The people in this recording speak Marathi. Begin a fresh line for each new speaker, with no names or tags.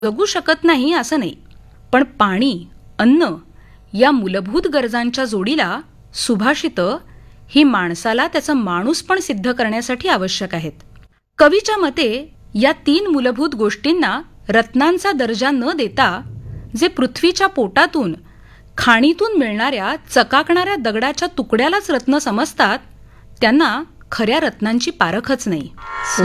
जगू शकत नाही असं नाही, पण पाणी, अन्न या मूलभूत गरजांच्या जोडीला सुभाषितं ही माणसाला त्याचं माणूसपण सिद्ध करण्यासाठी आवश्यक आहेत. कवीच्या मते या 3 मूलभूत गोष्टींना रत्नांचा दर्जा न देता जे पृथ्वीच्या पोटातून, खाणीतून मिळणाऱ्या चकाकणाऱ्या दगडाच्या तुकड्यालाच रत्न समजतात, त्यांना खऱ्या रत्नांची पारखच नाही.